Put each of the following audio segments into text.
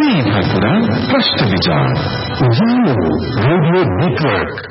सीधा कुरा प्रश्न विचार रेडियो नेटवर्क।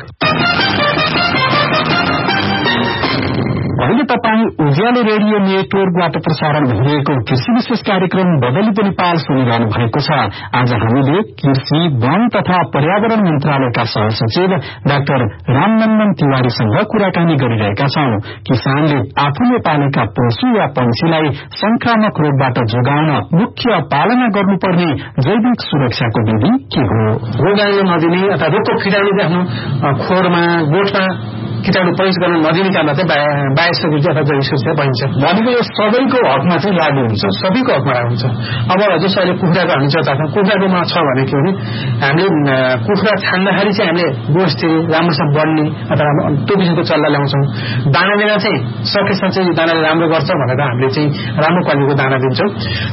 अहिले तपाईँ उज्यालो रेडियो नेटवर्कबाट प्रसारण भइरहेको कृषि विशेष कार्यक्रम बदली नेपाल सुनिरहनु भएको छ। आज हामीले कृषि वन तथा पर्यावरण मन्त्रालयका सहसचिव डाक्टर रामनन्दन तिवारीसँग कुराकानी गरिरहेका छौं। किसानले आफूले पालेका पशु वा पंक्षीलाई संक्रामक रोगबाट जोगाउन मुख्य पालना गर्नुपर्ने जैविक सुरक्षाको विधि के हो? रोग आउन नदिने अथवा रोगको कीटाणु आफ्नो खोरमा गोठमा कीटाणु प्रवेश गर्न नदिने काममा चाहिँ बायोसेक्युरिटी अथवा जैविक सुरक्षा भनिन्छ। भनेको यो सबैको हकमा चाहिँ लागू हुन्छ, सबैको हकमा लागू हुन्छ। अब जस्तो अहिले कुखुराको हामी चर्चा गर्छौँ, कुखुराकोमा छ भने के भने हामीले कुखुरा छान्दाखेरि चाहिँ हामीले गोष्ठी राम्रोसँग बढ्ने अथवा त्यो किसिमको चल्ला ल्याउँछौँ। दाना दिन चाहिँ सकेसम्म चाहिँ दानाले राम्रो गर्छ भनेर हामीले चाहिँ राम्रो क्वालिटीको दाना दिन्छौँ।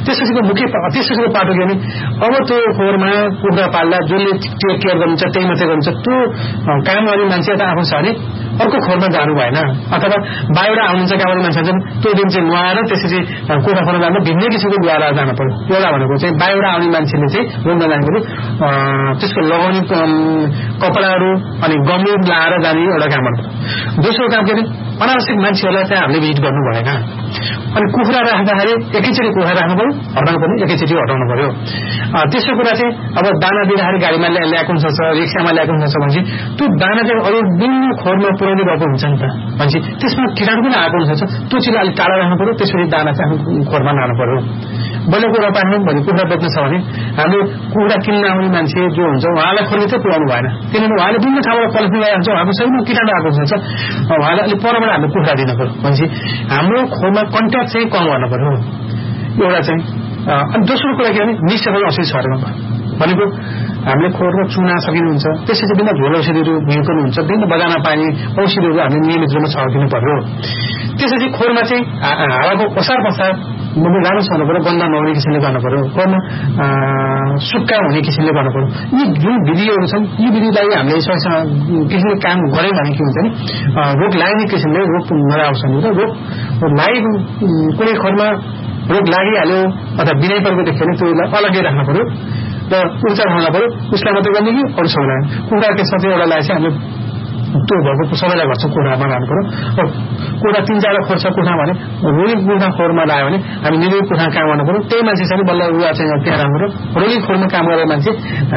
त्यसपछिको पाटो के भने अब त्यो खोरमा कुखुरा पाल्दा जसले केयर गर्नुहुन्छ त्यही मात्रै गर्नुहुन्छ, त्यो काम गर्ने मान्छे त आफू छ भने अर्को खोरमा जानु भएन। अथवा बाहिर आउनुहुन्छ गाउँले मान्छे त्यो दिन चाहिँ नुहाएर त्यसपछि कुखुरा खोरमा जानु भिन्नै किसिमको गुहाएर जानु पर्यो। एउटा भनेको चाहिँ बाहिर आउने मान्छेले चाहिँ रोग नजानेको त्यसको लगाउने कपडाहरू अनि गम्लो लाएर जाने एउटा काम गर्नु। दोस्रो काम के भने अनावश्यक मान्छेहरूलाई चाहिँ हामीले भिड गर्नु भएन। अनि कुखुरा राख्दाखेरि एकैचोटि कुखुरा राख्नु पर्यो, हटाउनु पर्यो, एकैचोटि हटाउनु पर्यो। तेस्रो कुरा चाहिँ अब दाना दिँदाखेरि गाडीमा ल्याएको हुन्छ, रिक्सामा ल्याएको हुन्छ भनेपछि त्यो दाना चाहिँ अरू विभिन्न खोरमा पुर्याउने भएको हुन्छ नि त भनेपछि त्यसमा कीटाणु पनि आएको हुन्छ। त्यो चिजलाई अलिक टाढा राख्नु पर्यो, त्यसरी दाना चाहिँ खोरमा लानु पर्यो। बल्ल कुरा पार्नु भने कुखुरा बेच्नु छ भने हामीले कुखुरा किन्न आउने मान्छे जो हुन्छ उहाँलाई खोल्नु चाहिँ पुऱ्याउनु भएन, किनभने उहाँले विभिन्न ठाउँबाट पल्टिनु आइहाल्छ, उहाँको सहीमा कीटाणु आएको हुन्छ, उहाँलाई अलिक परबाट हामीले कुखुरा दिनु पर्यो भनेपछि हाम्रो खोरमा कन्ट्याक्ट चाहिँ कम गर्नु पर्यो एउटा चाहिँ। अनि दोस्रो कुरा के भने निश्चय औषधि छर्नु भनेको हामीले खोरमा चुना सकिनुहुन्छ, त्यसपछि विभिन्न झोल औषधिहरू भिउकनु हुन्छ, विभिन्न बजारमा पानी औषधिहरू हामीले नियमित रूपमा छर्किनु पर्यो। त्यसपछि खोरमा चाहिँ हावाको ओसार पसार राम्रोसँग हुनु पर्यो, गन्दा नहुने किसिमले गर्नु पर्यो, खोरमा सुक्खा हुने किसिमले गर्नु पर्यो। यी जुन विधिहरू छन् यी विधिलाई हामीले सहीसँग किसिमले काम गर्यौँ भने के हुन्छ नि रोग लाग्ने किसिमले रोग नआउँछ नि त। रोग लागेको कुनै खोरमा रोग लागिहाल्यो अथवा बिनाइ परेको देख्यो भने त्यसलाई अलग्गै राख्नु पर्यो र उपचार हुन पर्यो। उसलाई मात्रै गर्ने कि अरू सबैलाई कुखुरा त्यसमा चाहिँ एउटा लगाए चाहिँ हामीले त्यो भएको सबैलाई गर्छ कुखुरामा लानु पर्यो। कुखुरा 3-4 खोर छ कुखुरा भने रोगी कुखुरा खोरमा लाग्यो भने हामी निरोगी कुखुरा काम गर्नु पर्यो। त्यही मान्छे छ भने बल्ल रुवा चाहिँ त्यहाँ राख्नु पर्यो। रोगी खोरमा काम गरेर मान्छे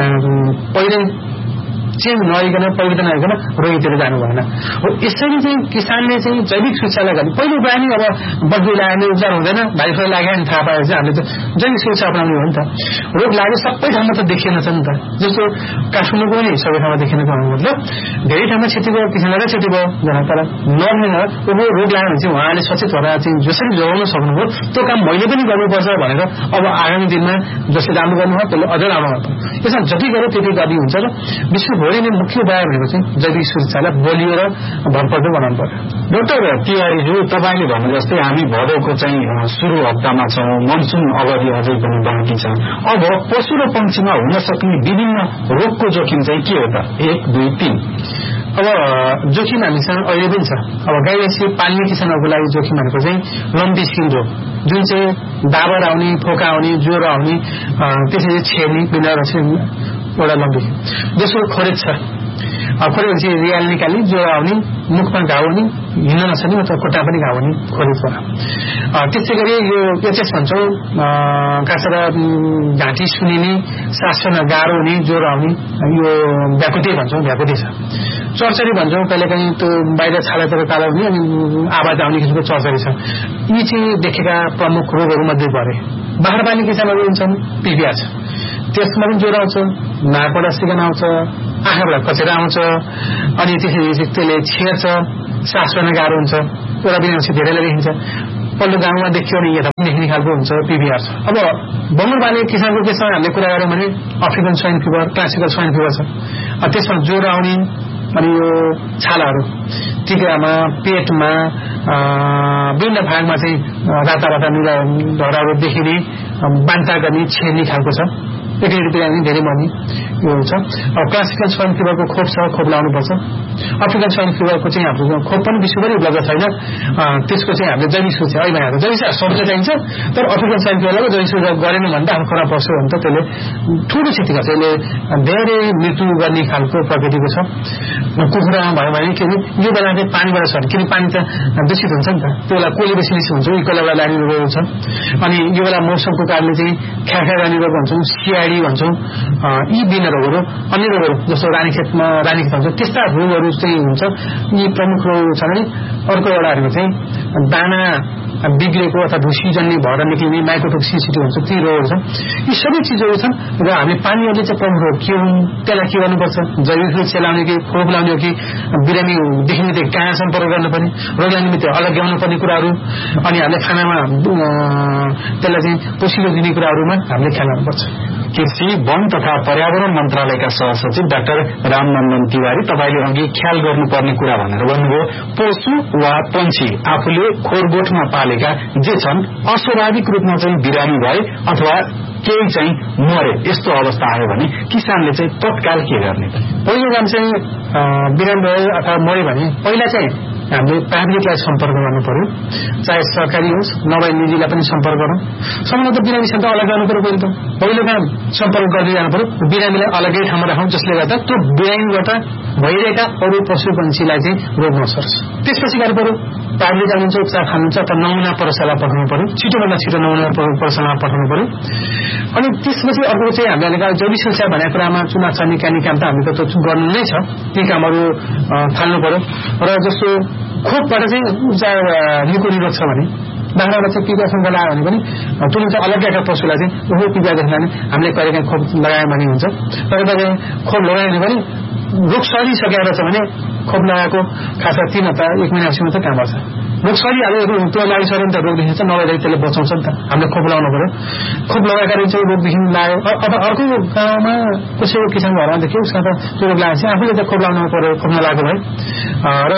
पहिले चेन्ज नआइकन परिवर्तन आइकन रोगीतिर जानु भएन। हो यसरी चाहिँ किसानले चाहिँ जैविक सुरक्षालाई गर्ने पहिलो उपाय नै अब बदली लाग्ने उपचार हुँदैन, भाइफल लाग्यो भने थाहा पाएपछि हामीले त जैविक सुरक्षा अपनाउने हो नि त। रोग लाग्यो सबै ठाउँमा त देखिएन छ नि त, जस्तो काठमाडौँको पनि सबै ठाउँमा देखिन पाउनु मतलब धेरै ठाउँमा क्षति भयो, किसानलाई क्षति भयो जना, तर नभएर रोग लाग्यो भने चाहिँ उहाँले सचेत भएर चाहिँ जसरी जोगाउन सक्नुभयो त्यो काम मैले पनि गर्नुपर्छ भनेर अब आगामी दिनमा जसले राम्रो गर्नुभयो त्यसले अझ राम्रो गर्नु। यसमा जति गर्यो त्यति गर्दै हुन्छ र विश्वभरि नै मुख्य उपाय भनेको चाहिँ जैविक सुरक्षालाई बलियो र भरपर्दो बनाउनु पर्यो। डाक्टर तिवारीज्यू, तपाईँले भन्नु जस्तै हामी भदौको चाहिँ सुरु हप्तामा छौँ, मनसुन अवधि अझै पनि बाँकी छ। अब पशु र पंक्षीमा हुन सक्ने विभिन्न रोगको जोखिम चाहिँ के हो त? 1, 2, 3 अब जोखिम हामीसँग अहिले पनि छ। अब गाई भैँसी पाल्ने किसानहरूको लागि जोखिम भनेको चाहिँ लम्पी स्किन रोग, जुन चाहिँ डाबर आउने, फोका आउने, ज्वरो आउने, त्यसरी छेर्ने एउटा लम्बी। दोस्रो खोरेज छ, खोरेपछि रियाल निकाल्ने, ज्वरो आउने, मुखमा घाउ हुने, हिँड्न नसक्ने अथवा खुट्टा पनि घाउ हुने खोरेजबाट। त्यसै गरी यो एचएस भन्छौँ, काँचरा घाँटी सुनिने, सास फेर्न गाह्रो हुने, ज्वरो आउने, यो भ्याकुटे भन्छौँ, भ्याकुटे छ। चर्चरी भन्छौँ, कहिले काहीँ त्यो बाहिर छालातिर कालो हुने अनि आवाज आउने किसिमको चर्चरी छ। यी चाहिँ देखेका प्रमुख रोगहरू मध्ये परे। बाख्रा पाल्ने किसानहरू हुन्छन्, पिपिआर छ, त्यसमा पनि ज्वरो आउँछ, नाकबाट सिकन आउँछ, आँखाबाट कचेरा आउँछ, अनि त्यसरी त्यसले छेर्छ, सास फेर्न गाह्रो हुन्छ, एउटा बिरामी धेरैलाई देखिन्छ। पल्लो गाउँमा देखियो भने यता पनि देखिने खालको हुन्छ, पिपिआर छ। अब बङ्गल बाल्ने किसानको केसमा हामीले कुरा गऱ्यौँ भने African swine fever, classical swine fever छ। त्यसमा ज्वरो आउने अनि यो छालाहरू टिकामा, पेटमा, विभिन्न भागमा चाहिँ राता राता निरा धराहरू देखिने, बान्ता गर्ने, छेर्ने खालको छ। 1 बिरामी धेरै बढ्ने यो छ। क्लासिकल स्वाइन फिभरको खोप छ, खोप लाउनुपर्छ। अफ्रिकन स्वाइन फिभरको चाहिँ हाम्रो खोप पनि विश्वभरि उपलब्ध छैन, त्यसको चाहिँ हामीले जैविक सुरक्षा अहिले भइहाल्छ। जैविक सबैले चाहिन्छ, तर अफ्रिकन स्वाइन फिभरलाई जैविक सुरक्षा गरेन भने त आफ्नो खराब पर्छ भने त त्यसले ठुलो क्षति गर्छ, यसले धेरै मृत्यु गर्ने खालको प्रकृतिको छ। कुखुरामा भयो भने के यो बेला चाहिँ पानीबाट सर्छ, किन पानी त दूषित हुन्छ नि त, त्यो बेला कोलिबेसिलिस हुन्छ, इकोलाबाट लाग्ने रोग छ। अनि यो बेला मौसमको कारणले चाहिँ ख्याख्या गर्ने रोग भन्छौँ, सिआडी भन्छौँ, यी विभिन्न रोगहरू, अन्य रोगहरू जस्तो रानीखेत भन्छ, त्यस्ता रोगहरू चाहिँ हुन्छ। यी प्रमुख रोग छ भने अर्को एउटाहरूको चाहिँ दाना बिग्रेको अथवा ढुसीजन्य भएर निक्लिने माइक्रोटोक्सिसिटी हुन्छ, ती रोगहरू छन्। यी सबै चिजहरू छन् र हामीले पानीहरूले चाहिँ प्रमुख रोग के हुन्, त्यसलाई के गर्नुपर्छ, जैविक सुरक्षा लाउने कि खोप लाउने हो कि बिरामीदेखि निम्ति कहाँ सम्पर्क गर्नुपर्ने, रोगलाई निमित्त अलग्याउनु पर्ने कुराहरू, अनि हामीले खानामा त्यसलाई चाहिँ पोषिलो दिने कुराहरूमा हामीले ख्याल गर्नुपर्छ। कृषि, वन तथा पर्यावरण मन्त्रालयका सहसचिव डाक्टर रामनन्दन तिवारी, तपाईले अघि ख्याल गर्नुपर्ने कुरा भनेर भन्नुभयो, पशु वा पंक्षी आफूले खोरगोठमा पालेका जे छन् अस्वाभाविक रूपमा चाहिँ बिरामी भए अथवा केही चाहिँ मरे, यस्तो अवस्था आयो भने किसानले चाहिँ तत्काल के गर्ने? पहिलो काम चाहिँ बिरामी भयो अथवा मर्यो भने पहिला चाहिँ हामीले प्राविधिकलाई सम्पर्क गर्नु पर्यो, चाहे सरकारी होस् नभए निजीलाई पनि सम्पर्क गरौँ। सम्बन्ध बिरामीसँग अलग गर्नु पर्यो। पहिलो काम सम्पर्क गर्दै जानु पर्यो, बिरामीलाई अलग्गै ठाउँमा राखौँ, जसले गर्दा त्यो बिरामीबाट भइरहेका अरू पशु पंक्षीलाई चाहिँ रोग नसर्छ। त्यसपछि गर्नु पर्यो प्राविधिक जानुहुन्छ, उपचार खानुहुन्छ अथवा नमुना प्रयोगशाला पठाउनु पर्यो, छिटोभन्दा छिटो नमुना प्रयोगशालामा पठाउनु पर्यो। अनि त्यसपछि अर्को चाहिँ हामीले जैविक सुरक्षा भनेको कुरामा चुनाव छ, निकाल्ने काम त हामीले त गर्नु नै छ, ती कामहरू थाल्नु पर्यो। र जस्तो खोपबाट चाहिँ उपचार निको निरोग छ भने बाख्राबाट चाहिँ पिपा शङ्का लगायो भने पनि तुरन्त अलग्गैका पशुलाई चाहिँ पिपादेखि लाने हामीले कहिलेकाहीँ खोप लगायो भने हुन्छ। तर खोप लगायो भने पनि रोग सरिसकेर छ भने खोप लगाएको खासमा 3 हप्ता 1 महिनासम्म त काम गर्छ। रोग सरिहाल्यो, त्यो लागिसक्यो भने त रोग देखिन्छ, नभए त्यसले बचाउँछ नि त, हामीले खोप लगाउनु पर्यो। खोप लगाएका चाहिँ रोगदेखि लाग्यो, अब अर्को गाउँमा कसैको किसान घरमा देखियो उसमा त त्यो रोग लागेको छ, आफूले त खोप लगाउनु पर्यो, खोप नलागेको भए। र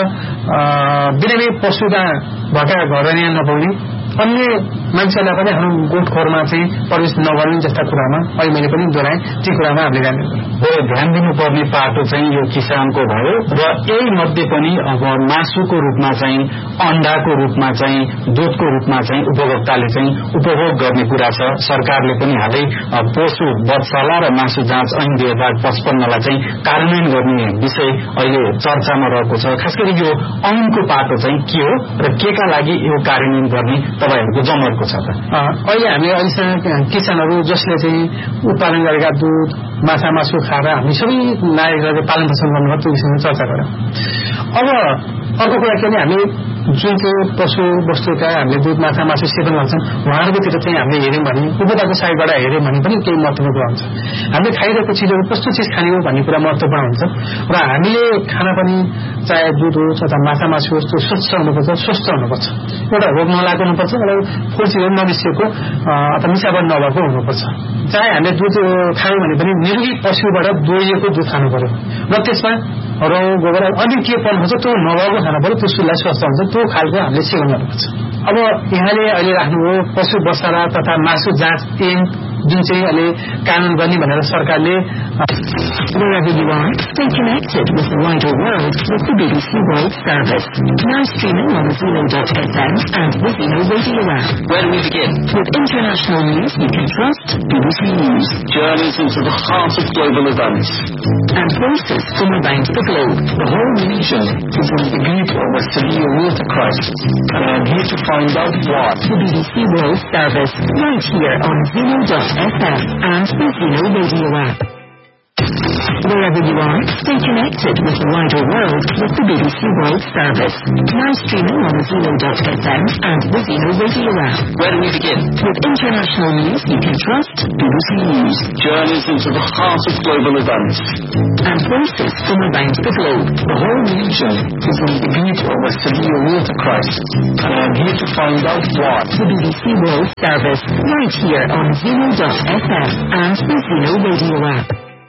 बिरामी पशुका भएका घरनी नपाउने अन्य मान्छेलाई पनि आफ्नो गोठ खोरमा चाहिँ प्रवेश नगर्ने जस्ता कुरामा अहिले मैले पनि दोहोऱ्याएँ, ती कुरामा हामीले ध्यान दिनुपर्ने पाटो चाहिँ यो किसानको भयो। र यही मध्ये पनि अब मासुको रूपमा चाहिँ, अण्डाको रूपमा चाहिँ, दूधको रूपमा चाहिँ उपभोक्ताले चाहिँ उपभोग गर्ने कुरा छ। सरकारले पनि हालै पशु वधशाला र मासु जाँच ऐन 2055 चाहिँ कार्यान्वयन गर्ने विषय अहिले चर्चामा रहेको छ। खास गरी यो ऐनको पाटो चाहिँ के हो र केका लागि यो कार्यान्वयन गर्ने तपाईहरूको जमर्को छ त? अहिले हामी अहिलेसम्म किसानहरू जसले चाहिँ उत्पादन गरेका दूध, माछा मासु खाएर हामी सबै नागरिकहरूले पालन पोषण गर्नुभयो, त्यो विषयमा चर्चा गऱ्यौँ। अब अर्को कुरा के भने हामी जुन चाहिँ पशु वस्तुका हामीले दूध, माछा मासु सेवन गर्छौँ उहाँहरूकोतिर चाहिँ हामीले हेऱ्यौँ भने उपभोक्ताको साइडबाट हेऱ्यौँ भने पनि केही महत्त्वपूर्ण कुरा हुन्छ। हामीले खाइरहेको चिजहरू कस्तो चिज खाने हो भन्ने कुरा महत्त्वपूर्ण हुन्छ। र हामीले खाना पनि चाहे दूध होस् अथवा माछा मासु होस् त्यो स्वच्छ हुनुपर्छ, स्वस्थ हुनुपर्छ, एउटा रोग नलागेको हुनुपर्छ, एउटा फोहोर चिजहरू नमिसिएको अथवा मिसावट नभएको हुनुपर्छ। चाहे हामीले दूध खायौँ भने पनि निरोगी पशुबाट दोहिएको दूध खानु पर्यो र त्यसमा रौँ गोबर अन्य के पर्नु हुन्छ त्यो नभएको खानु पर्यो, त्यसलाई स्वस्थ हुन्छ, त्यो खालको हामीले सेवन गर्नुपर्छ। अब यहाँले अहिले राख्नुभयो पशु वधशाला तथा मासु जाँच ऐन जुन चाहिँ अहिले कानून गर्ने भनेर सरकारले Wherever you are, stay connected with the wider world with the BBC World Service. Now streaming on Zeno.fm and the Zeno Radio app. Where do we begin? With international news you can trust, BBC News. Journeys into the heart of global events. And voices from around the globe. The whole region is in the grip of a severe water crisis, and I'm here to find out what. The BBC World Service, right here on Zeno.fm and the Zeno Radio app. Wherever you are, stay connected with the wider world with the BBC World Service. Now streaming on Zeno.fm and the Zeno Radio app. Where do we begin? With international news you can trust, BBC News. Journeys into the heart of global events. And voices from around the globe. The whole region is in the grip of a severe water crisis, and I'm here to find out what. The BBC World Service, right here on Zeno.fm and the Zeno Radio app.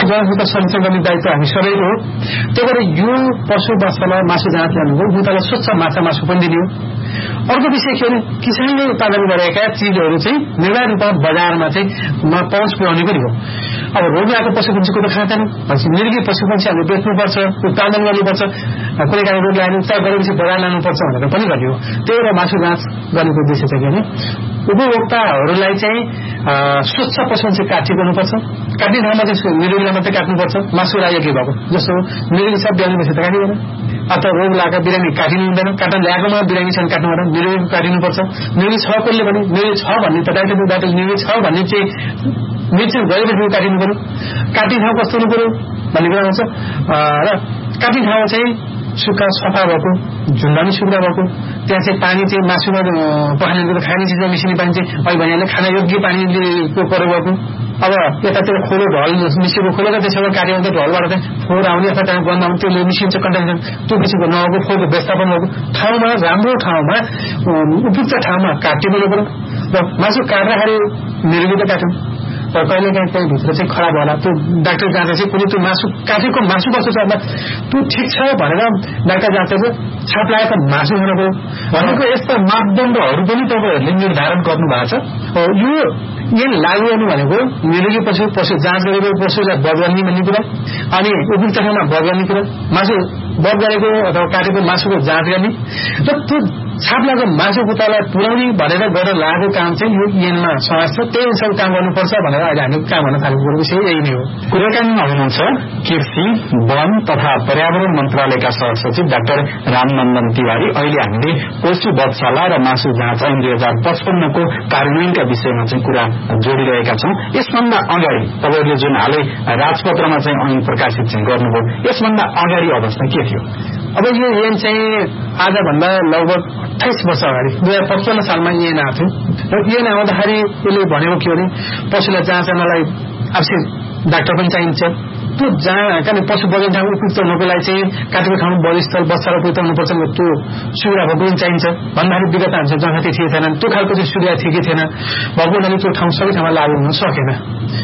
गुणवत्ता समीक्षण गर्ने दायित्व हामी सबैको हो। त्यही भएर यो पशु वत्सलाई मासु जाँच गर्नुभयो, उतालाई स्वच्छ माछा मासु पनि दिने हो। अर्को विषय के भने किसानले उत्पादन गरेका चिजहरू चाहिँ निर्धारित रूपमा बजारमा चाहिँ पहुँच पुर्याउने पनि हो। अब रोग आएको पशुपक्षीको त खाँदैन, निरोगी पशुपक्षीहरूले बेच्नुपर्छ, उत्पादन गर्नुपर्छ, कुनै कारण रोग आएर उपचार गरेपछि बजार लानुपर्छ भनेर पनि गर्ने हो। त्यही भएर मासु जाँच गर्नुको उद्देश्य चाहिँ के भने उपभोक्ताहरूलाई चाहिँ स्वच्छ पशुपक्षी काटी गर्नुपर्छ। काट्ने ठाउँमा चाहिँ निरोगीलाई मात्रै काट्नुपर्छ, मासु रायोगी भएको जस्तो निरोगी छ बिरामी भएपछि त काटिँदैन, अथवा रोग लागेका बिरामी काटिनु हुँदैन, काट्न ल्याएकोमा बिरामी छन् काट्नु हुँदैन, निरोगी काटिनुपर्छ। निरोगी छ कसले भने निरोगी छ भन्ने त डाक्टरबाट निरोगी छ भन्ने चाहिँ निरीक्षण गरेपछि काटिनु पर्यो। काट्ने ठाउँ कस्तो हुनु पर्यो भन्ने कुरा हुन्छ। र काट्ने ठाउँ चाहिँ सुक्खा सफा भएको, झुन्डानी सुक्खा भएको, त्यहाँ चाहिँ पानी चाहिँ मासुमा पखाल्ने खाने चिजमा मिसिने पानी चाहिँ अहिले भनिहाल्ने खाना योग्य पानीको प्रयोग भएको। अब यतातिर खोलो ढल मिसिएको खोलो त्यसमा काट्यो भने ढलबाट चाहिँ फोहोर आउने अथवा त्यहाँ गन्ध आउने त्यसले मिसिन्छ कन्टामिनेसन, त्यो किसिमको नभएको फोहोरको व्यवस्थापन भएको ठाउँमा राम्रो ठाउँमा उपयुक्त ठाउँमा काटिनु पर्यो। र मासु काट्दाखेरि निरोगी काट्यौँ र कहिलेकाहीँ त्यही भित्र चाहिँ खराब होला, त्यो डाक्टर जाँदा चाहिँ कुनै त्यो मासु काटेको मासु कस्तो छ त्यो ठिक छ भनेर डाक्टर जाँदा चाहिँ छाप लागेको मासु हुनु पर्यो भनेको यस्ता मापदण्डहरू पनि तपाईँहरूले निर्धारण गर्नु भएको छ। यो यहाँ लागू गर्नु भनेको निरोगी पशु जाँच गरेको पशुलाई बध गर्ने भन्ने कुरा, अनि उपयुक्त ठाउँमा बध गर्ने कुरा, मासु बध गरेको अथवा काटेको मासुको जाँच गर्ने र त्यो छाप लागेको मासु खुट्टालाई पुर्याउने भनेर गरेर लागेको काम चाहिँ यो ऐनमा समाज छ। त्यही अनुसार काम गर्नुपर्छ भनेर अहिले हामी काम गर्न थालेको विषय यही नै हो। कुराकानीमा हुनुहुन्छ कृषि, वन तथा पर्यावरण मन्त्रालयका सहसचिव डाक्टर रामनन्दन तिवारी। अहिले हामीले पशु वत्सला र मासु जाँच ऐन 2055 को कार्यान्वयनका विषयमा चाहिँ कुरा जोडिरहेका छौं। यसभन्दा अगाडि तपाईहरूले जुन हालै राजपत्रमा चाहिँ ऐन प्रकाशित चाहिँ गर्नुभयो, यसभन्दा अगाडि अवस्था के थियो? अब यो ऐन चाहिँ आजभन्दा लगभग 28 वर्ष अगाडि 2055 सालमा ऐन आएको थियो। र ऐन आउँदाखेरि यसले भनेको के भने पशुलाई जाँच्नलाई आवश्यक डाक्टर पनि चाहिन्छ। त्यो किनभने पशु बजाउने ठाउँ उपयुक्त हुनको लागि चाहिँ काटेको ठाउँ बलिस्थल बच्चालाई उपयुक्त हुनुपर्छ, त्यो सुविधा भएको पनि चाहिन्छ भन्दाखेरि विगत हामीसँग जनजाति थिए थिएन, त्यो खालको चाहिँ सुविधा थियो कि थिएन भएको हुनाले त्यो ठाउँ सबै ठाउँमा लागू हुन सकेन।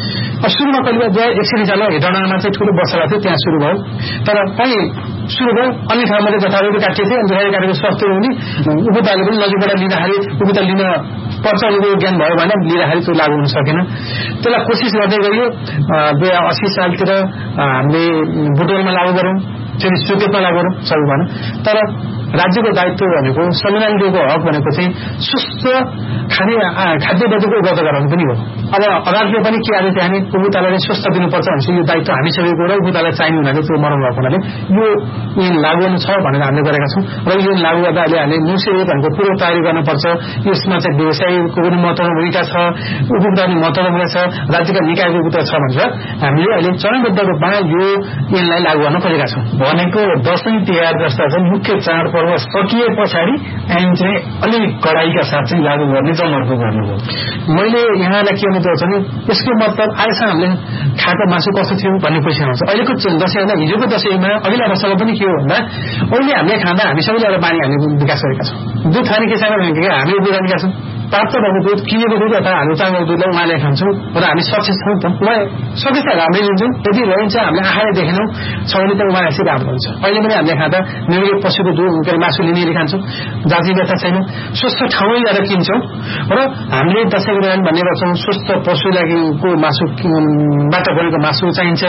सुरुमा कहिले 2061 सालमा हेटडाँडामा चाहिँ ठुलो बसला थियो, त्यहाँ सुरु भयो। तर कहीँ सुरु भयो अन्य ठाउँमा चाहिँ जथाभावी काटिएको थियो, जथाभावी काटेको सस्तो हुने उपभोक्ताले पनि नजिकबाट लिँदाखेरि उपभोक्ता लिन पर्छ यो ज्ञान भयो भने लिँदाखेरि त्यो लागू हुन सकेन। त्यसलाई कोसिस गर्दै गयो। 2080 सालतिर हामीले बुटोलमा लागू गऱ्यौँ, फेरि सुकेतमा लागू गऱ्यौँ सबै भएन। तर राज्यको दायित्व भनेको संविधान दिएको हक भनेको चाहिँ स्वस्थ खाद्य वस्तुको उपलब्ध गराउनु पनि हो। अब अदालतले पनि के आदेश दिए उपभोक्तालाई स्वस्थ दिनुपर्छ भनेपछि यो दायित्व हामी सबैको र उपभोक्तालाई चाहिने हुनाले त्यो मर्नु भएको हुनाले यो ऐन लागू गर्नु छ भनेर हामीले गरेका छौँ। र यो ऐन लागू गर्दा अहिले हामीले 901 भनेको पूर्व तयारी गर्नुपर्छ। यसमा चाहिँ व्यवसायको पनि महत्त्वपूर्ण भूमिका छ, उपभोक्ता पनि महत्त्वपूर्ण भूमिका छ, राज्यका निकायको भूमिका छ भनेर हामीले अहिले चरणबद्ध रूपमा यो ऐनलाई लागू गर्न खोजेका छौँ। भनेको दशैं तिहार जस्ता चाहिँ मुख्य चाडपर्व सकिए पछाडि ऐन चाहिँ अलिक कडाइका साथ चाहिँ लागू गर्ने जमर्को गर्नुभयो। मैले यहाँलाई के भन्नु पर्छ भने यसको मतलब आजसम्म हामीले खाएको मासु कस्तो थियो भन्ने क्वेसन आउँछ। अहिलेको दशैं होइन, हिजोको दशैंमा अघिल्ला वर्षमा पनि के हो भन्दा अहिले हामीले खाँदा हामी सबैले एउटा बानी हामीले विकास गरेका छौँ। दुध खाने के छैन भने हामीले बिरामीका छौँ। प्राप्त भएको दुध, किनेको दुध अथवा हामी चामलको दुधलाई उहाँले खान्छौँ र हामी सचेत छौँ। त उहाँ सकेत हामीले लिन्छौँ, यदि रहन्छ हामीले आँखाले देखेनौँ छ भने त उहाँ यसरी राम्रो हुन्छ। अहिले पनि हामीले खाँदा निरोगी पशुको दुध के अरे मासु लिनेले खान्छौँ, जाति व्यवस्था छैन, स्वस्थ ठाउँमै गएर किन्छौँ र हामीले दशैंको दिन भन्ने गर्छौँ स्वस्थ पशुको मासुबाट बनेको मासु चाहिन्छ,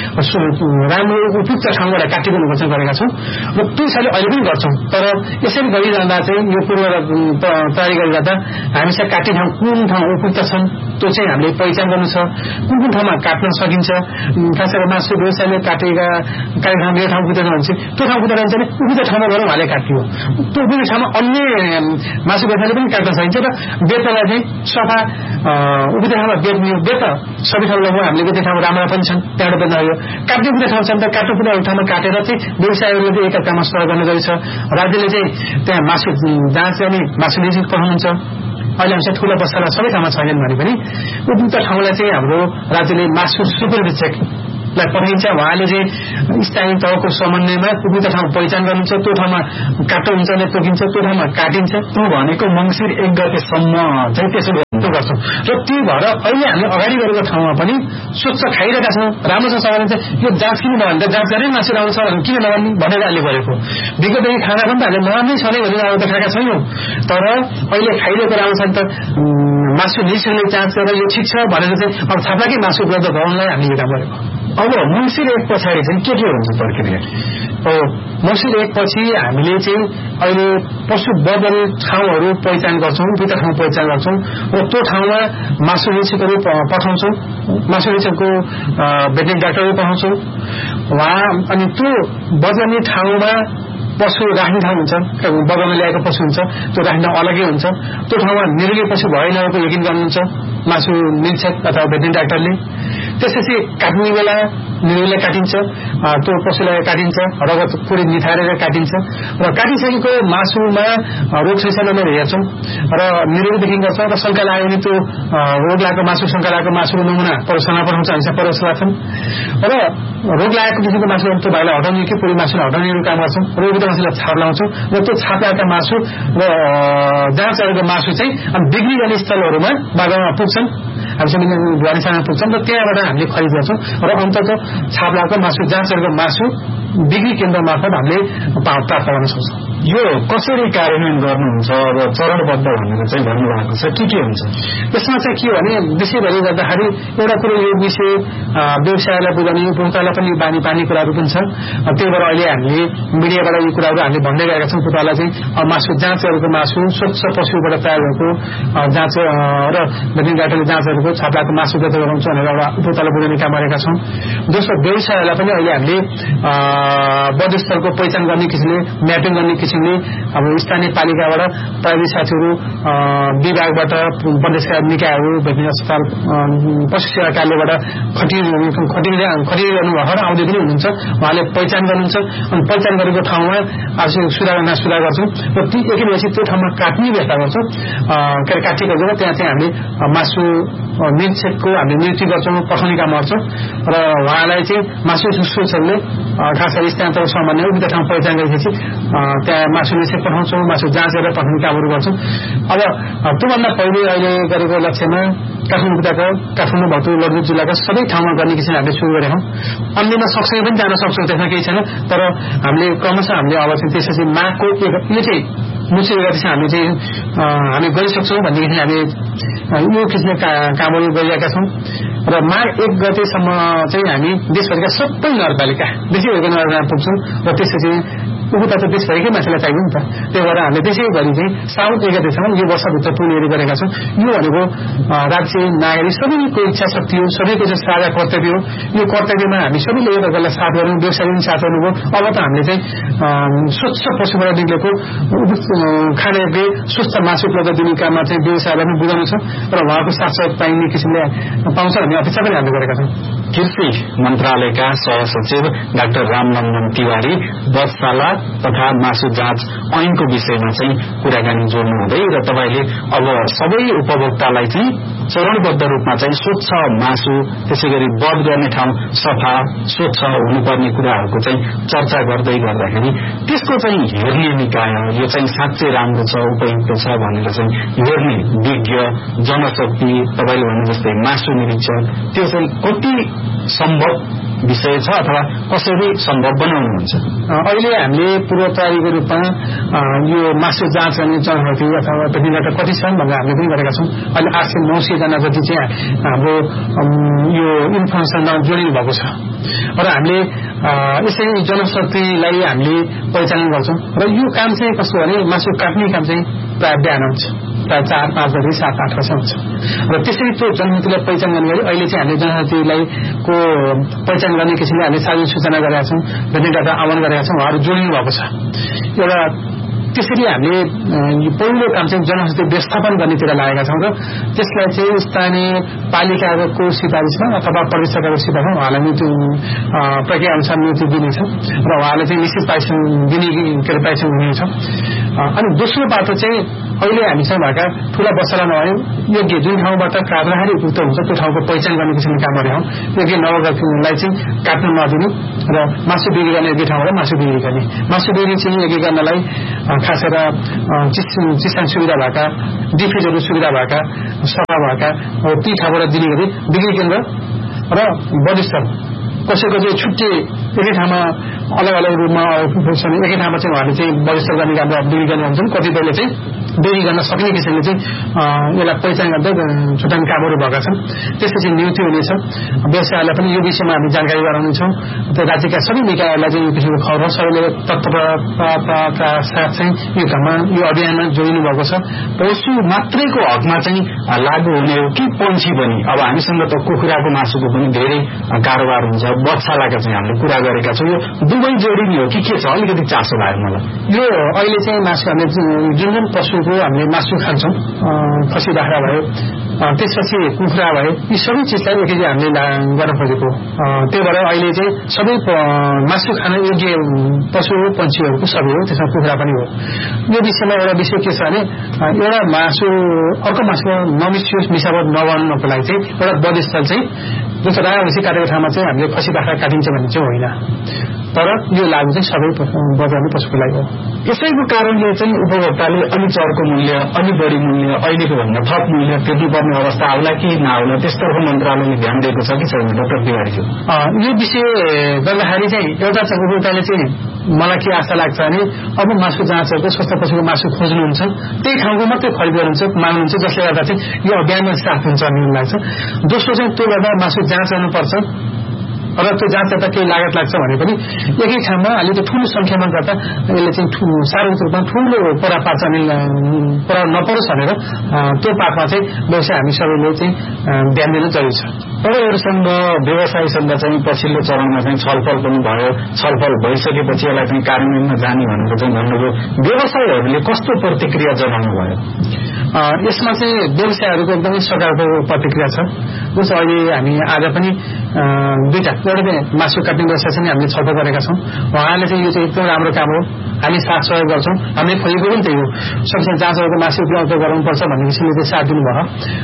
राम्रो उपयुक्त ठाउँबाट काटेको हुनुपर्छ गरेका छौँ र त्यो हिसाबले अहिले पनि गर्छौँ। तर यसरी गरिरहँदा चाहिँ यो पूर्व तयारी गरिरहँदा हामीसँग काट्ने ठाउँ कुन ठाउँ उपयुक्त छन् त्यो चाहिँ हामीले पहिचान गर्नु छ। कुन कुन ठाउँमा काट्न सकिन्छ, खास गरेर मासु व्यवसायले काटेका ठाउँ यो ठाउँ उपयुक्त हुन्छ त्यो ठाउँ उपयुक्त रहन्छ भने उपयुक्त ठाउँमा गएर उहाँले काटियो। त्यो उपयुक्त ठाउँमा अन्य मासु व्यवसायले पनि काट्न सकिन्छ र बेतलाई चाहिँ सफा उपयुक्त ठाउँमा बेच्ने बेत सबै ठाउँ लगभग हामीले बेच्ने ठाउँ राम्रा पनि छन्, त्यहाँबाट बेच्न यो काट्ने उपयुक्त ठाउँ छन् त काट्नु पुग्ने ठाउँमा काटेर चाहिँ व्यवसायहरूले चाहिँ एकअर्कामा सहयोग गर्ने गरेछ। राज्यले चाहिँ त्यहाँ मासु जाँच गर्ने मासु लिएर पठाउनुहुन्छ। अहिले हामीसँग ठुलो बस्साला सबै ठाउँमा छैनन् भने पनि उपयुक्त ठाउँलाई चाहिँ हाम्रो राज्यले मासु सुपरभिजिटलाई पठाइन्छ। उहाँले चाहिँ स्थानीय तहको समन्वयमा उपयुक्त ठाउँ पहिचान गर्नुहुन्छ, त्यो ठाउँमा काट्टो हुन्छ भने तोकिन्छ, त्यो ठाउँमा काटिन्छ। त्यो भनेको मङ्सिर 1 गतेसम्म चाहिँ त्यसो गर्छौं र त्यो भएर अहिले हामीले अगाडि गरेको ठाउँमा पनि स्वच्छ खाइरहेका छौं राम्रोसँग सवाल चाहिँ यो जाँच किन नभन्छ जाँच गरेर मासु राम्रो छ किन नभन्ने भनेर अहिले गरेको विगतदेखि खाना पनि त हामीले नराम्रै छ नै भनेर अब त खाएका छैनौं तर अहिले खाइरहेको राम्रो छ नि त मासु निरीक्षणले जाँच गरेर यो ठिक छ भनेर चाहिँ अब छाप्लाकै मासु उपलब्ध गराउनलाई हामीले यो काम गरेको अब मङ्सिर 1 पछाडि चाहिँ के हुन्छ प्रक्रिया मङ्सिर 1 पछि हामीले चाहिँ अहिले पशु बदल ठाउँहरू पहिचान गर्छौं दुईटा ठाउँ पहिचान गर्छौं र त्यो ठाउँमा मासु निरीक्षकहरू पठाउँछौं मासु निरीक्षकको भेटनेरी डाक्टरहरू पठाउँछौं उहाँ अनि त्यो बदल्ने ठाउँमा पशु राख्ने ठाउँ हुन्छ बगानमा ल्याएको पशु हुन्छ त्यो राख्ने ठाउँ अलग्गै हुन्छ त्यो ठाउँमा निरोगी पशु भएन यकिन गर्नुहुन्छ मासु निरीक्षक अथवा भेटनेरी डाक्टरले त्यसपछि काट्ने बेला निरोगीलाई काटिन्छ त्यो पशुलाई काटिन्छ रगत पुरै निथारेर काटिन्छ र काटिसकेको मासुमा रोग शैशवमा हेर्छौं र निरोगीदेखि गर्छ र शंका लाग्यो भने त्यो रोग लागेको मासु शंका लागेको मासुको नमुना परीक्षणमा पठाउँछ हामी परीक्षण गर्छौं र रोग लागेको किसिमको मासु त्यो भाइलाई हटाउने कि पुरै मासुलाई हटाउने काम गर्छौं रोगित मासुलाई छाप लाउँछौं र त्यो छाप लागेका मासु र जाँच गरेको मासु चाहिँ बिक्री गर्ने स्थलहरूमा बाजारमा पुग्छन् हामीसँग ढुवानीसँग पुग्छन् र त्यहाँबाट हामीले खरिद गर्छौं र अन्तत छाप लागेको मासु जाँच गरेको मासु बिक्री केन्द्र मार्फत हामीले प्राप्त गर्न सक्छौं यो कसरी कार्यान्वयन गर्नुहुन्छ अब चरणबद्ध भनेर चाहिँ भन्नुभएको छ के हुन्छ यसमा चाहिँ के हो भने विषयभरि गर्दाखेरि एउटा कुरो यो विषय व्यवसायलाई बुझाउने उपभोक्तालाई पनि बानी पानी कुराहरू पनि छ त्यही भएर अहिले हामीले मिडियाबाट यो कुराहरू हामीले भन्दै गएका छौं उपभोक्तालाई चाहिँ मासु जाँच गरेको मासु स्वच्छ पशुबाट तयार भएको जाँच र भेटनेरी डाक्टरले जाँच गरेको छाप्लाको मासु जति गराउँछ भनेर एउटा उपभोक्तालाई बुझाउने काम गरेका छौं दोस्रो व्यवसायलाई पनि अहिले हामीले बद्धस्थलको पहिचान गर्ने किसिमले म्यापिङ गर्ने किसिमले अब स्थानीय पालिकाबाट प्राइभेट साथीहरू विभागबाट प्रदेशका निकायहरू भेटनेरी अस्पताल पशु सेवा कार्यालयबाट खटिरहनु भएर आउँदै पनि हुनुहुन्छ उहाँले पहिचान गर्नुहुन्छ अनि पहिचान गरेको ठाउँमा आवश्यक सुधार गर्छौं र ती एकैपछि त्यो ठाउँमा काट्ने व्यवस्था गर्छौं काटिएको जग्गा त्यहाँ चाहिँ हामीले मासु निरीक्षकको हामीले नियुक्ति गर्छौं पठाउने काम गर्छौं र उहाँलाई चाहिँ मासु सुश्रूषकले खास गरी स्थानान्तरण सामान्य दुईटा ठाउँ पहिचान गरेपछि त्यहाँ मासु निरीक्षक पठाउँछौं मासु जाँच गरेर पठाउने कामहरू गर्छौं अब त्योभन्दा पहिले अहिले गरेको लक्ष्यमा काठमाडौँ भक्तपुर ललितपुर जिल्लाका सबै ठाउँमा गर्ने किसिमले हामीले सुरु गरेका छौं अन्यमा सक्छौं पनि जान सक्छौं त्यसमा केही छैन तर हामीले क्रमशः हामीले अब चाहिँ त्यसपछि माघको यो चाहिँ मुख्य गरी चाहिँ हामीले चाहिँ हामी गरिसक्छौं भन्ने हामी यो किसिमका कामहरू गरिरहेका छौं र माघ 1 गतेसम्म चाहिँ हामी देशभरिका सबै नगरपालिका देशैभरिका नगरपालिका पुग्छौं र त्यसपछि उपभोक्ता त देशभरिकै मान्छेलाई चाहियो नि त त्यही भएर हामीले त्यसैभरि चाहिँ साउन 1 गतेसम्म यो वर्षभित्र पुनः गरेका छौं यो भनेको राज्य नागरिक सबैको इच्छा शक्ति हो सबैको चाहिँ साझा कर्तव्य हो यो कर्तव्यमा हामी सबैले एकअर्कालाई साथ गर्नु व्यवसायले पनि साथ गर्नुभयो अब त हामीले चाहिँ स्वच्छ पशुबाट निक्लेको खानेयोग्य स्वस्थ मासु उपलब्ध दिने काममा चाहिँ व्यवसायलाई पनि बुझाउनु छ र उहाँको साथसाथ पाइने किसिमले पाउँछ भन्ने अपेक्षा पनि हामीले गरेका छौं कृषि मन्त्रालयका सहसचिव डाक्टर रामनन्दन तिवारी बधशाला तथा मासु जाँच ऐनको विषयमा चाहिँ कुराकानी जोड्नु हुँदै र तपाईले अब सबै उपभोक्तालाई चाहिँ चरणबद्ध रूपमा चाहिँ स्वच्छ मासु त्यसैगरी बध गर्ने ठाउँ सफा स्वच्छ हुनुपर्ने कुराहरूको चाहिँ चर्चा गर्दाखेरि त्यसको चाहिँ हेर्ने निकाय यो चाहिँ साँच्चै राम्रो छ उपयुक्त छ भनेर चाहिँ हेर्ने विज्ञ जनशक्ति तपाईले भन्नु जस्तै मासु निरीक्षक त्यो चाहिँ कति सम्भव विषय छ अथवा कसरी सम्भव बनाउनुहुन्छ अहिले हामीले पूर्व तयारीको रूपमा यो मासु जाँच गर्ने जनशक्ति अथवा भेटनेरी कति छन् भनेर हामीले पनि गरेका छौं अहिले 800-900 जना जति चाहिँ हाम्रो यो इन्फर्मेसनमा जोडिनु भएको छ र हामीले यसै जनशक्तिलाई हामीले पहिचान गर्छौं र यो काम चाहिँ कस्तो भने मासु काट्ने काम चाहिँ प्राय बिहान हुन्छ प्राय 4-5 गरी 7-8 वर्ष हुन्छ र त्यसरी त्यो जनशक्तिलाई पहिचान गर्ने गरी अहिले चाहिँ हामीले जनशक्तिलाई को पहिचान गर्ने किसिमले हामीले सार्वजनिक सूचना गरेका छौं भेटनेरी डाटा आह्वान गरेका छौं उहाँहरू जोडिनु भएको छ एउटा त्यसरी हामीले पहिलो काम चाहिँ जनशक्ति व्यवस्थापन गर्नेतिर लागेका छौं र त्यसलाई चाहिँ स्थानीय पालिकाको सिफारिसमा अथवा प्रदेश सरकारको सिफारिसमा उहाँलाई नीति प्रक्रिया अनुसार नीति दिनेछ र उहाँले चाहिँ निश्चित पारिश्रमिक दिने पारिश्रमिक हुनेछ अनि दोस्रो बाटो चाहिँ अहिले हामीसँग भएका ठूला बसला नभए योग्य जुन ठाउँबाट काट्दाखेरि उपयुक्त हुन्छ त्यो ठाउँको पहिचान गर्ने किसिमको काम गर्ने हो। योग्य नवगतलाई चाहिँ काट्न नदिनु र मासु बिक्री गर्ने योग्य ठाउँबाट मासु बिक्री गर्ने। मासु बिक्री चाहिँ योग्य गर्नलाई खास गरेर चिसान सुविधा भएका डिफ्रिजहरू सुविधा भएका सफा भएका ती ठाउँबाट दिने गरी बिक्री केन्द्र र बढीस्थल कसैको चाहिँ छुट्टै एकै ठाउँमा अलग अलग रूपमा एकै ठाउँमा चाहिँ उहाँले चाहिँ बढीस्थल गर्ने काम बिक्री गर्ने हुन्छन्। कतिपयले चाहिँ बिक्री गर्न सक्ने किसिमले चाहिँ यसलाई पहिचान गर्दै छुट्याउने कामहरू भएका छन्। त्यसपछि नियुक्ति हुनेछ। व्यवसायलाई पनि यो विषयमा हामी जानकारी गराउनेछौँ। त्यो राज्यका सबै निकायहरूलाई चाहिँ यो किसिमको खबर सबैले तत्परताका साथ चाहिँ यो काममा यो अभियानमा जोडिनु भएको छ। पशु मात्रैको हकमा चाहिँ लागू हुने हो कि पन्छी पनि? अब हामीसँग त कुखुराको मासुको पनि धेरै कारोबार हुन्छ, बच्चालाका चाहिँ हामीले कुरा गरेका छौँ। यो दुवै जोडिने हो कि के छ? अलिकति चासो लाग्यो मलाई। यो अहिले चाहिँ मासु हामीले जुन पशुको हामीले मासु खान्छौँ, खसी बाख्रा भयो, त्यसपछि कुखुरा भयो, यी सबै चिजलाई एकैचोटि हामीले गर्न खोजेको। त्यही भएर अहिले चाहिँ सबै मासु खान योग्य पशु पन्छीहरूको सबै हो, त्यसमा कुखुरा पनि हो। यो विषयमा एउटा विषय के छ भने एउटा मासु अर्को मासुमा नमिसियोस्, मिसावट नगर्नको लागि चाहिँ एउटा बढीस्थल चाहिँ जुन चाहिँ रायावंशी काटेको ठाउँमा चाहिँ हामीले खसी बाख्रा काटिन्छ भन्ने चाहिँ होइन, तर यो लागु चाहिँ सबै बजारमा पशुको लागि हो। यसैको कारणले चाहिँ उपभोक्ताले अलि चर्को मूल्य, अलि बढी मूल्य, अहिलेको भन्दा थप मूल्य तिर्नुपर्ने अवस्था आउला कि नआउला, त्यसतर्फ मन्त्रालयले ध्यान दिएको छ कि छैन डाक्टर तिवारीज्यू? यो विषय गर्दाखेरि चाहिँ एउटा उपभोक्ताले चाहिँ मलाई के आशा लाग्छ भने अब मासु जाँचहरूको स्वस्थ पशुको मासु खोज्नुहुन्छ, त्यही ठाउँको मात्रै खरिद गर्नुहुन्छ, माग्नुहुन्छ, जसले गर्दा चाहिँ यो अभियानमा साथ हुन्छ भन्ने लाग्छ। दोस्रो चाहिँ त्यो गर्दा मासु जाँच गर्नुपर्छ र त्यो जाँच गर्दा केही लागत लाग्छ भने पनि एकै ठाउँमा अलिकति ठूलो संख्यामा गर्दा यसले चाहिँ सार्वजनिक रूपमा ठूलो परा पार्छ परा नपरोस् भनेर त्यो पाठमा चाहिँ व्यवसाय हामी सबैले चाहिँ ध्यान दिन जरुरी छ। तपाईँहरूसँग व्यवसायीसँग चाहिँ पछिल्लो चरणमा चाहिँ छलफल पनि भयो। छलफल भइसकेपछि यसलाई चाहिँ कार्यान्वयनमा जाने भनेर चाहिँ भन्नुभयो। व्यवसायीहरूले कस्तो प्रतिक्रिया जनाउनु भयो? यसमा चाहिँ व्यवसायहरूको एकदमै सकारात्मक प्रतिक्रिया छ। जस्तो अहिले हामी आज पनि दुईटा एउटा मासु काट्ने व्यवसाय चाहिँ हामीले छलफल गरेका छौँ। उहाँले चाहिँ यो चाहिँ एकदम राम्रो काम हो, हामी साथ सहयोग गर्छौँ, हामीले खोजेको पनि त्यही हो, सबैसँग जाँचहरूको मासु उपलब्ध गराउनुपर्छ भन्ने किसिमले चाहिँ साथ दिनुभयो।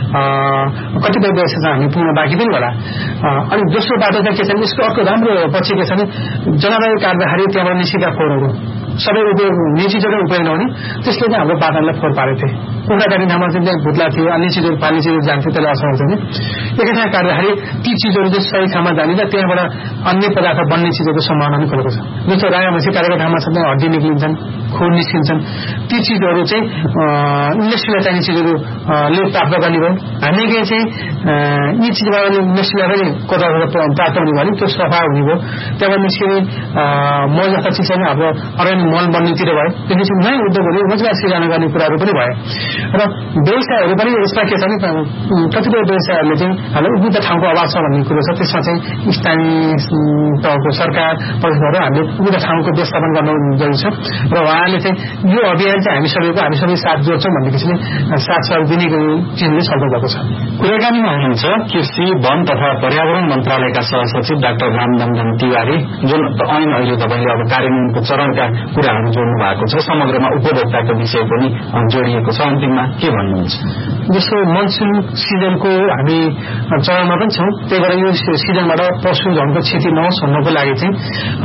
कतिपय व्यवसाय चाहिँ हामी पुग्न बाँकी पनि होला। अनि दोस्रो बाटो चाहिँ के छ भने यसको अर्को राम्रो पछि के छ भने जनावर काट्दाखेरि त्यहाँबाट निस्केका फोहोरहरू सबै निजी जग्गा उपयोग नहुने, त्यसले चाहिँ हाम्रो बाटोलाई फोहोर पारेको थिए। कुखुरा काट्ने ठाउँमा चाहिँ त्यहाँ भुत्ला थियो, अन्य चिजहरू पानी चिजहरू जान्थ्यो, त्यसलाई असर हुन्थ्यो। एकै ठाउँ काट्दाखेरि ती चिजहरू चाहिँ सही ठाउँमा जाने र त्यहाँबाट अन्य पदार्थ बन्ने चिजहरूको सम्भावना पनि खोलेको छ। जस्तो रायावंशी काटेको ठाउँमा छ त्यहाँ हड्डी निक्लिन्छन्, खोर निस्किन्छन्, ती चिजहरू चाहिँ इन्डस्ट्रीलाई चाहिने चिजहरूले प्राप्त गर्ने भयो। हामीले चाहिँ यी चिजबाट इन्डस्ट्रीलाई पनि कता प्राप्त हुने भयो, त्यो सफा हुने भयो। त्यहाँबाट निस्किने मल जस्ता चिज चाहिँ हाम्रो अर्ग्यानिक मल बन्नेतिर भयो। त्यसपछि नयाँ उद्योगहरू रोजगार सिर्जना गर्ने कुराहरू पनि भयो। र व्यवसायहरू पनि यसमा के छ भने कतिपय व्यवसायहरूले चाहिँ हाम्रो उपयुक्त ठाउँको अभाव छ भन्ने कुरो छ। त्यसमा चाहिँ स्थानीय तहको सरकार प्रदेशबाट हामीले उपयुक्त ठाउँको व्यवस्थापन गर्न जरुरी छ। र उहाँले चाहिँ यो अभियान चाहिँ हामी सबै साथ जोड्छौँ भन्ने किसिमले साथ सहयोग दिने चिजले छलफल भएको छ। कुराकानीमा हुनुहुन्छ कृषि, वन तथा पर्यावरण मन्त्रालयका सहसचिव डाक्टर रामदमदम तिवारी, जुन ऐन अहिले तपाईँले अब कार्यान्वयनको चरणका कुराहरू जोड्नु भएको छ। समग्रमा उपभोक्ताको विषय पनि जोडिएको छ। अन्तिममा के भन्नुहुन्छ? जस्तो मनसुन सिजनको हामी चरणमा पनि छौँ, त्यही भएर यो सिजनबाट पशुधनको क्षति नहोस् भन्नको लागि चाहिँ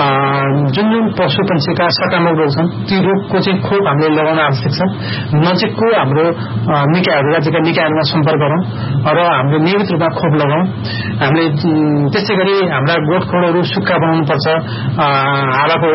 जुन पशु पन्छीका सकारात्मक रोग छन् ती रोगको चाहिँ खोप हामीले लगाउन आवश्यक छ। नजिकको हाम्रो निकायहरू, राज्यका निकायहरूमा सम्पर्क गरौँ र हामीले नियमित रूपमा खोप लगाउँ। हामीले त्यसै गरी हाम्रा गोठखोरहरू सुक्खा बनाउनुपर्छ, हावाको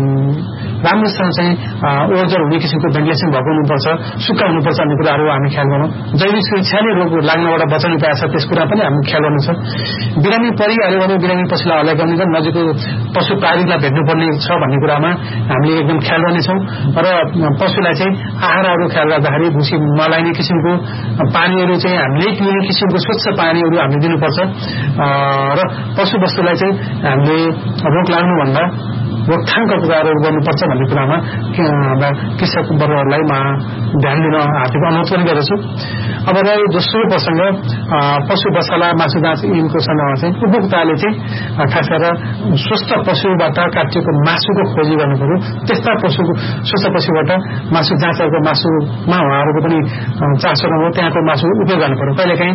राम्रोसँग चाहिँ ओजर हुने किसिमको भेन्टिलेसन भएको हुनुपर्छ, सुक्खा हुनुपर्छ भन्ने कुराहरू हामी ख्याल गरौँ। जैविक सुरक्षाले रोग लाग्नबाट बचाउने उपाय छ, त्यस कुरा पनि हामी ख्याल गर्नु छ। बिरामी परिहाल्यो भने बिरामी पशुलाई हल्ला गर्ने र नजिकको पशु प्राविधिकलाई भेट्नुपर्ने छ भन्ने कुरामा हामीले एकदम ख्याल गर्नेछौँ। र पशुलाई चाहिँ आहारहरू ख्याल गर्दाखेरि भुसी नलाग्ने किसिमको पानीहरू चाहिँ हामीले पिउने किसिमको स्वच्छ पानीहरू हामीले दिनुपर्छ। र पशु वस्तुलाई चाहिँ हामीले रोग लाग्नुभन्दा रोकथामका कुराहरू गर्नुपर्छ भन्ने कुरामा कृषक वर्गहरूलाई ध्यान दिन हार्दिक अनुरोध पनि गर्दछु। अब रह्यो दोस्रो प्रसंग पशु बछाला मासु जाँच ऐनको सन्दर्भमा चाहिँ उपभोक्ताले चाहिँ खास गरेर स्वस्थ पशुबाट काटिएको मासुको खोजी गर्नु पर्यो। त्यस्ता स्वस्थ पशुबाट मासु जाँचको मासुमा उहाँहरूको पनि चासो नभयो, त्यहाँको मासु उपयोग गर्नु पर्यो। कहिलेकाहीँ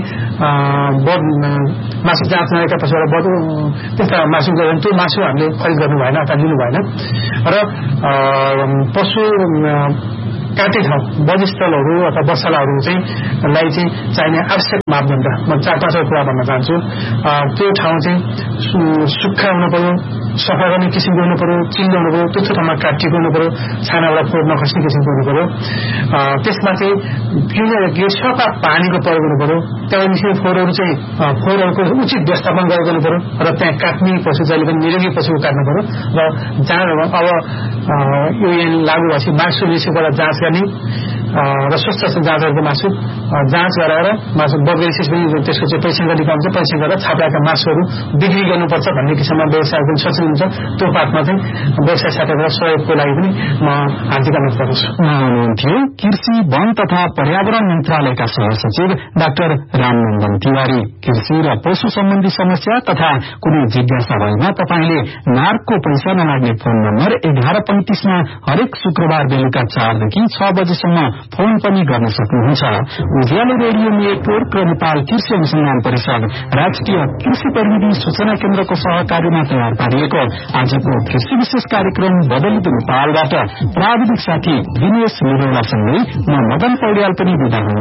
मासु जाँच नभएका पशुबाट त्यस्ता मासु गर्यो त्यो मासु हामीले खरिद गर्नु भएन अथवा लिनु भएन। र पशु काटे ठाउँ बजिस्थलहरू अथवा बछालाहरू चाहिँ चाहिने आवश्यक मापदण्ड म 4-5 कुरा भन्न चाहन्छु। त्यो ठाउँ चाहिँ सुक्खा हुनु पर्यो, सफा गर्ने किसिमको हुनु पर्यो, चिल्लो हुनु पर्यो, त्यस्तो ठाउँमा काटिएको हुनु पर्यो, छानाबाट फोहोर नखस्ने किसिमको हुनु पर्यो। त्यसमा चाहिँ सफा पानीको प्रयोग हुनु पर्यो। त्यहाँदेखि फोहोरहरूको उचित व्यवस्थापन गरेको हुनु पर्यो र त्यहाँ काट्ने पशु जहिले पनि निरोगी पशुको काट्नु पर्यो। र अब यो लागू भएपछि मासु विषयबाट जाँच गर्ने र स्वस्थ जाँचहरूको मासु जाँच गराएर मासु बगैसिस पनि त्यसको चाहिँ परीक्षण गर्ने काम चाहिँ परीक्षण गरेर छाप्राका मासुहरू बिक्री गर्नुपर्छ भन्ने किसिममा व्यवसाय पनि सचेत हुन्छ। त्यो पाठमा चाहिँ व्यवसाय साथीहरूको सहयोगको लागि पनि म हार्दिक अनुरोध गर्दछु। हुनुहुन्थ्यो कृषि वन तथा पर्यावरण मन्त्रालयका सहसचिव डाक्टर रामनन्दन तिवारी। कृषि र पशु सम्बन्धी समस्या तथा कुनै जिज्ञासा भएमा तपाईले नार्कको पैसा नलाग्ने फोन नम्बर 11:35 मा हरेक शुक्रबार बेलुका 4 देखि 6 बजेसम्म फोन पनि गर्न सक्नुहुन्छ। उज्यालो रेडियो नेटवर्क र नेपाल कृषि अनुसन्धान परिषद राष्ट्रिय कृषि प्रविधि सूचना केन्द्रको सहकार्यमा तयार पारिएको आजको कृषि विशेष कार्यक्रम बदलित नेपालबाट प्राविधिक साथी दिनेश निरौलासँगै म मदन पौड्याल पनि बिदा हुन्छु।